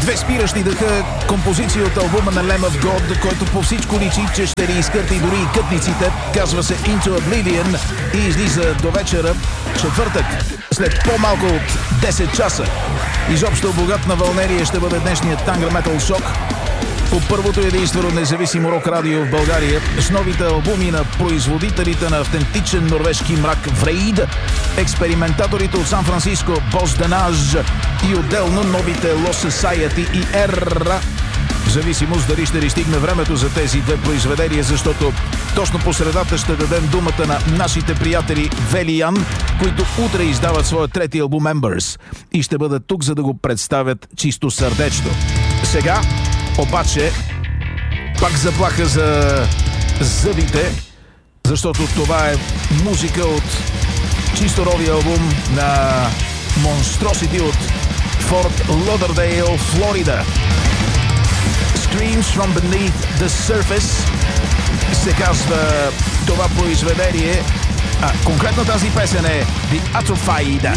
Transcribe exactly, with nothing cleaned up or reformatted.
Две спиращи дъха композиции от албума на Lamb of God, който по всичко личи, че ще ни изкърти дори и кътниците. Казва се Into Oblivion и излиза до вечера, четвъртък, след по-малко от десет часа. Изобщо богат на вълнение ще бъде днешният Tangra Metal Shock по първото единствено независимо рок радио в България с новите албуми на производителите на автентичен норвежки мрак Врейд, експериментаторите от Сан Франциско Бос Денаж и отделно новите Lost Society и Erra. В зависимост дали ще ни стигне времето за тези две произведения, защото точно по средата ще дадем думата на нашите приятели Велиян, които утре издават своя трети албум Embers и ще бъдат тук, за да го представят чисто сърдечно. Сега обаче пак заплаха за зъбите, защото това е музика от чисто новия албум на Monstrosity от Форт Лодърдейл, Флорида. Screams from Beneath the Surface се казва това произведение, а конкретно тази песен е The Atrophied.